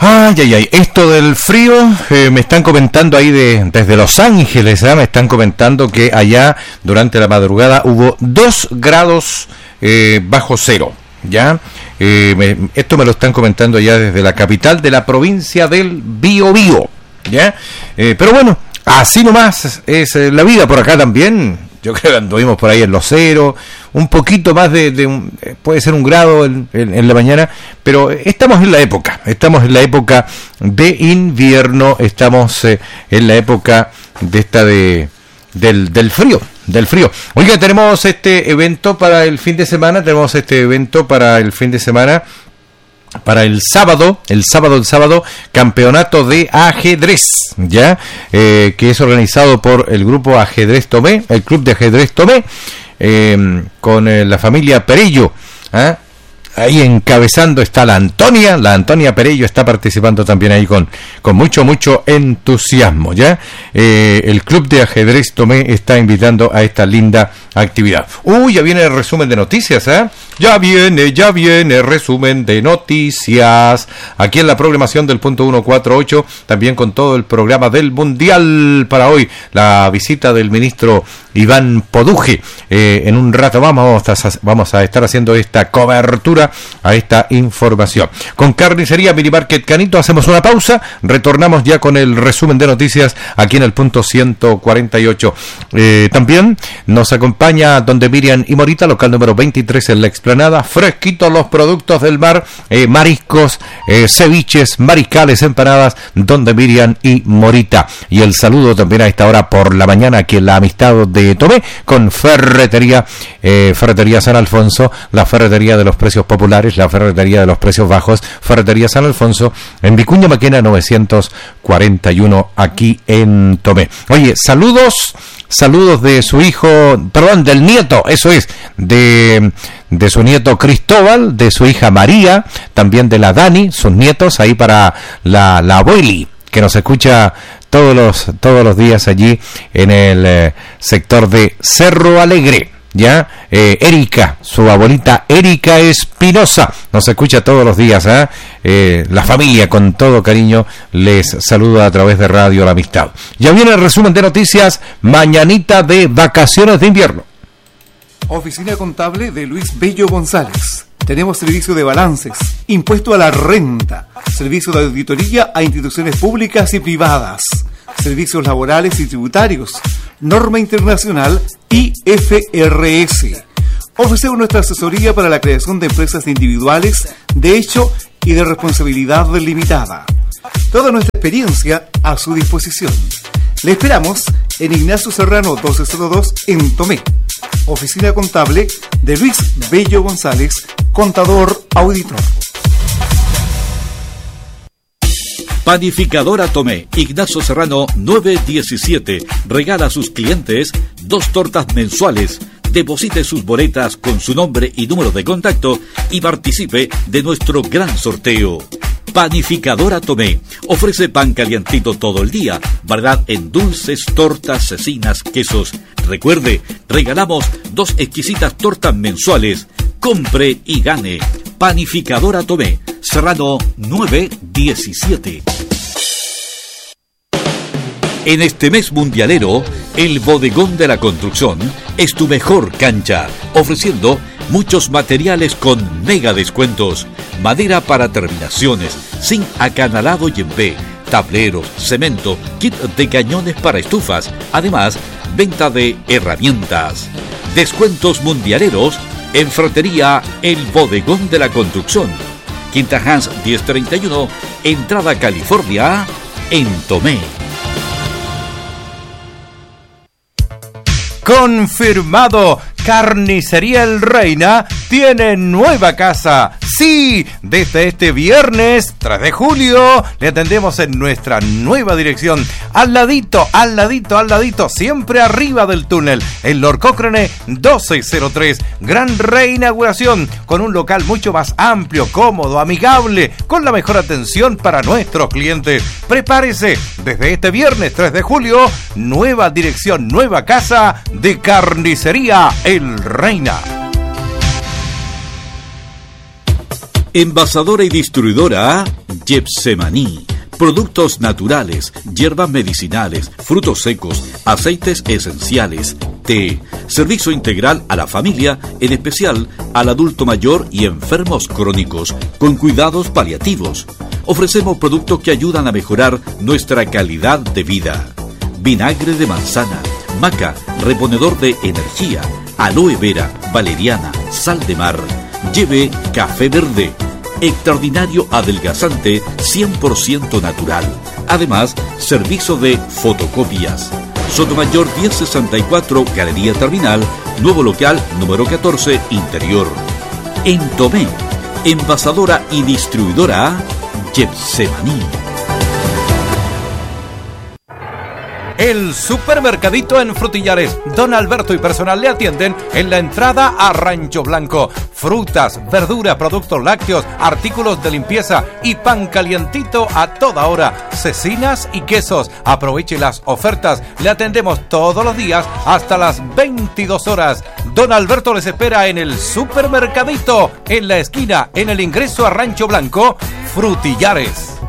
Ay, esto del frío, me están comentando ahí desde Los Ángeles, me están comentando que allá durante la madrugada hubo 2 grados bajo cero, ¿ya? Esto me lo están comentando allá desde la capital de la provincia del Biobío, ¿ya? Pero bueno, así nomás es la vida por acá también. Yo creo que anduvimos por ahí en los ceros, un poquito más puede ser 1 grado en la mañana, pero estamos en la época de invierno, estamos en la época del frío. Oiga, tenemos este evento para el fin de semana, para el sábado, campeonato de ajedrez, ¿ya? Que es organizado por el grupo Ajedrez Tomé, el Club de Ajedrez Tomé, con la familia Perello, ¿eh? Ahí encabezando está la Antonia Perello está participando también ahí con mucho entusiasmo, ¿ya? El Club de Ajedrez Tomé está invitando a esta linda actividad. Ya viene el resumen de noticias, ¿eh? Ya viene resumen de noticias aquí en la programación del punto 148, también con todo el programa del Mundial para hoy, la visita del ministro Iván Poduje. En un rato vamos a estar haciendo esta cobertura a esta información. Con Carnicería Minimarket Canito hacemos una pausa, retornamos ya con el resumen de noticias aquí en el punto 148. También nos acompaña Donde Miriam y Morita, local número 23 en la Explanada. Fresquitos los productos del mar, mariscos, ceviches, mariscales, empanadas, Donde Miriam y Morita. Y el saludo también a esta hora por la mañana aquí en la Amistad de Tomé con Ferretería San Alfonso, la ferretería de los precios populares, la ferretería de los precios bajos, Ferretería San Alfonso en Vicuña Maquena 941 aquí en Tomé. Oye, saludos de su del nieto, eso es, de su nieto Cristóbal, de su hija María, también de la Dani, sus nietos, ahí para la abueli, que nos escucha todos los días allí en el sector de Cerro Alegre. Ya, Erika, su abuelita Erika Espinosa, nos escucha todos los días, la familia con todo cariño les saluda a través de Radio La Amistad. Ya viene el resumen de noticias, mañanita de vacaciones de invierno. Oficina Contable de Luis Bello González. Tenemos servicio de balances, impuesto a la renta, servicio de auditoría a instituciones públicas y privadas, servicios laborales y tributarios, norma internacional IFRS. Ofrecemos nuestra asesoría para la creación de empresas individuales de hecho y de responsabilidad limitada. Toda nuestra experiencia a su disposición. Le esperamos en Ignacio Serrano 1202 en Tomé. Oficina Contable de Luis Bello González, contador auditor. Panificadora Tomé, Ignacio Serrano 917. Regala a sus clientes 2 tortas mensuales. Deposite sus boletas con su nombre y número de contacto y participe de nuestro gran sorteo. Panificadora Tomé ofrece pan calientito todo el día, variedad en dulces, tortas, cecinas, quesos. Recuerde, regalamos 2 exquisitas tortas mensuales. Compre y gane. Panificadora Tomé, Serrano 917. En este mes mundialero, el Bodegón de la Construcción es tu mejor cancha, ofreciendo muchos materiales con mega descuentos. Madera para terminaciones, zinc acanalado y en B, tableros, cemento, kit de cañones para estufas, además, venta de herramientas. Descuentos mundialeros en Ferretería El Bodegón de la Construcción. Quinta Hans 1031, entrada California, en Tomé. Confirmado, Carnicería El Reina tiene nueva casa. Sí, desde este viernes 3 de julio le atendemos en nuestra nueva dirección, al ladito, siempre arriba del túnel, en Lord Cochrane 1203. Gran reinauguración con un local mucho más amplio, cómodo, amigable, con la mejor atención para nuestros clientes. Prepárese, desde este viernes 3 de julio, nueva dirección, nueva casa de Carnicería El Reina. Envasadora y distribuidora Getsemaní. Productos naturales, hierbas medicinales, frutos secos, aceites esenciales, té. Servicio integral a la familia, en especial al adulto mayor y enfermos crónicos, con cuidados paliativos. Ofrecemos productos que ayudan a mejorar nuestra calidad de vida. Vinagre de manzana, maca, reponedor de energía, aloe vera, valeriana, sal de mar. Lleve café verde, extraordinario adelgazante 100% natural. Además, servicio de fotocopias. Sotomayor 1064, Galería Terminal, nuevo local número 14, Interior. En Tomé, envasadora y distribuidora Getsemaní. El supermercadito en Frutillares. Don Alberto y personal le atienden en la entrada a Rancho Blanco. Frutas, verdura, productos lácteos, artículos de limpieza y pan calientito a toda hora. Cecinas y quesos. Aproveche las ofertas. Le atendemos todos los días hasta las 22 horas. Don Alberto les espera en el supermercadito, en la esquina, en el ingreso a Rancho Blanco, Frutillares.